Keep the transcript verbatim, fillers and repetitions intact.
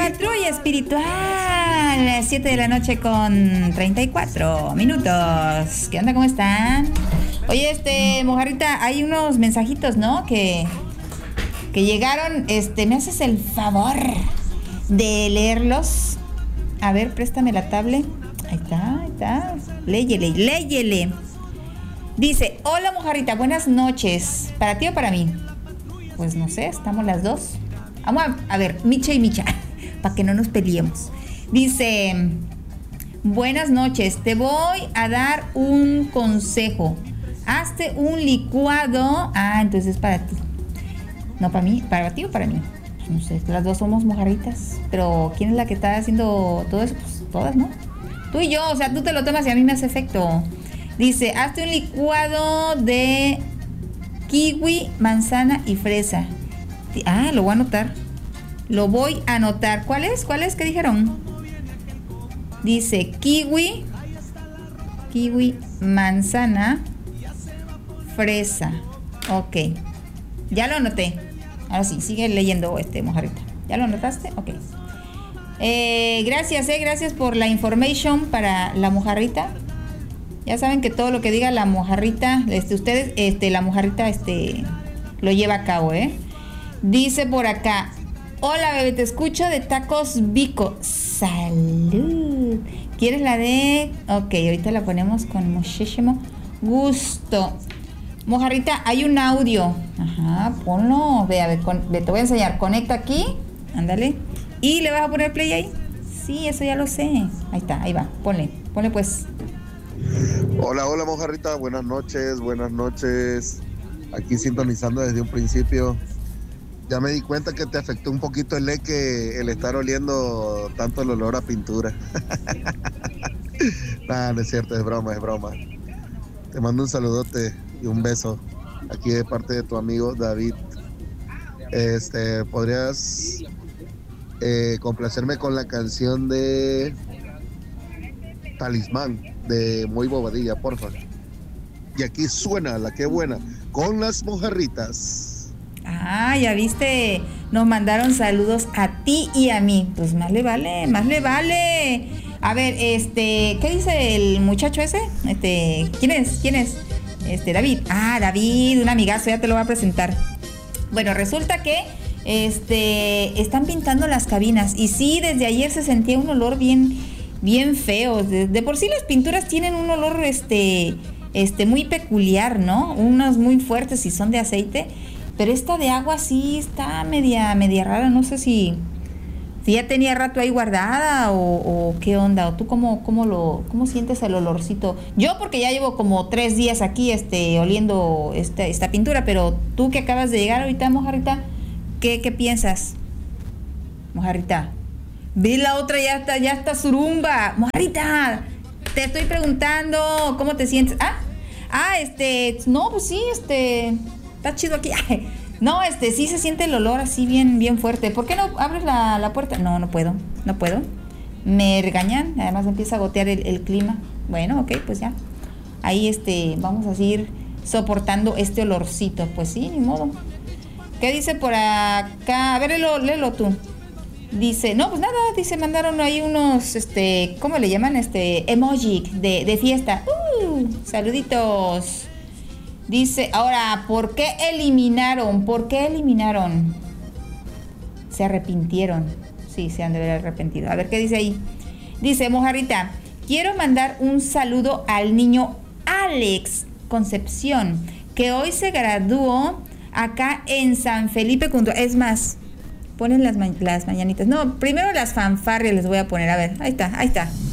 Patrulla Espiritual. A las siete de la noche con treinta y cuatro minutos. ¿Qué onda? ¿Cómo están? Oye, este, Mojarrita, hay unos mensajitos, ¿no? Que, que llegaron. Este, ¿me haces el favor de leerlos? A ver, préstame la tablet. Ahí está, ahí está. Léyele, léyele. Dice, hola Mojarrita, buenas noches. ¿Para ti o para mí? Pues no sé, estamos las dos. Vamos a, a ver, Micha y Micha, para que no nos peleemos. Dice, buenas noches, te voy a dar un consejo. Hazte un licuado. Ah, entonces es para ti. No, para mí, para ti o para mí. Pues no sé, las dos somos mojarritas. Pero ¿quién es la que está haciendo todo eso? Pues todas, ¿no? Tú y yo, o sea, tú te lo tomas y a mí me hace efecto. Dice, hazte un licuado de kiwi, manzana y fresa. Ah, lo voy a anotar. Lo voy a anotar. ¿Cuál es? ¿Cuál es? ¿Qué dijeron? Dice kiwi, kiwi, manzana, fresa. Ok. Ya lo anoté. Ahora sí, sigue leyendo este, Mojarrita. ¿Ya lo anotaste? Ok. Eh, gracias, eh, gracias por la information para la Mojarrita. Ya saben que todo lo que diga la Mojarrita, este, ustedes, este, la Mojarrita, este, lo lleva a cabo, ¿eh? Dice por acá, hola bebé, te escucho de Tacos Vico. Salud. ¿Quieres la de...? Ok, ahorita la ponemos con muchísimo gusto. Mojarrita, hay un audio. Ajá, ponlo. Ve, a ver, con, ve, te voy a enseñar. Conecta aquí, ándale. ¿Y le vas a poner play ahí? Sí, eso ya lo sé. Ahí está, ahí va, ponle, ponle pues. Hola, hola Mojarrita, buenas noches, buenas noches. Aquí sintonizando desde un principio. Ya me di cuenta que te afectó un poquito el leque, el estar oliendo tanto el olor a pintura. Nah, no es cierto, es broma, es broma. Te mando un saludote y un beso aquí de parte de tu amigo David. Este, ¿podrías eh, complacerme con la canción de Talismán de Muy Bobadilla, porfa? Y aquí suena la que buena con las Mojarritas. Ah, ya viste, nos mandaron saludos a ti y a mí. Pues más le vale, más le vale. A ver, este, ¿qué dice el muchacho ese? Este, ¿quién es? ¿Quién es? Este, David. Ah, David, un amigazo, ya te lo voy a presentar. Bueno, resulta que este, están pintando las cabinas y sí, desde ayer se sentía un olor bien, bien feo. De, de por sí las pinturas tienen un olor, este, este, muy peculiar, ¿no? Unos muy fuertes si son de aceite. Pero esta de agua sí está media, media rara, no sé si, si ya tenía rato ahí guardada o, o qué onda, o tú cómo, cómo lo, cómo sientes el olorcito. Yo porque ya llevo como tres días aquí este, oliendo esta, esta pintura, pero tú que acabas de llegar ahorita, Mojarrita, ¿qué, qué piensas? Mojarrita, vi la otra, ya está, ya está surumba. Mojarrita, te estoy preguntando, ¿cómo te sientes? Ah, ah, este, no, pues sí, este... Está chido aquí. No, este, sí se siente el olor así bien, bien fuerte. ¿Por qué no abres la, la puerta? No, no puedo, no puedo. Me regañan, además empieza a gotear el, el clima. Bueno, ok, pues ya. Ahí, este, vamos a seguir soportando este olorcito. Pues sí, ni modo. ¿Qué dice por acá? A ver, léelo, léelo tú. Dice, no, pues nada, dice, mandaron ahí unos, este, ¿cómo le llaman? Este, emoji de, de fiesta. Uh, saluditos. Dice, ahora, ¿por qué eliminaron? ¿Por qué eliminaron? Se arrepintieron. Sí, se han de haber arrepentido. A ver, ¿qué dice ahí? Dice, Mojarrita, quiero mandar un saludo al niño Alex Concepción, que hoy se graduó acá en San Felipe. Es más, ponen las, ma- las mañanitas. No, primero las fanfarrias les voy a poner. A ver, ahí está, ahí está.